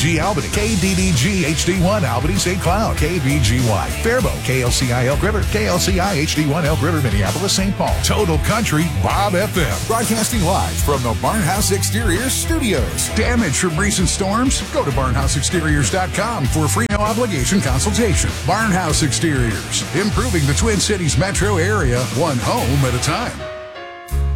KDDG Albany, KDDG HD1 Albany St. Cloud, KBGY Faribault, KLCI Elk River, KLCI HD1 Elk River, Minneapolis, St. Paul. Total Country Bob FM. Broadcasting live from the Barnhouse Exteriors studios. Damage from recent storms? Go to barnhouseexteriors.com for a free no obligation consultation. Barnhouse Exteriors, improving the Twin Cities metro area, one home at a time.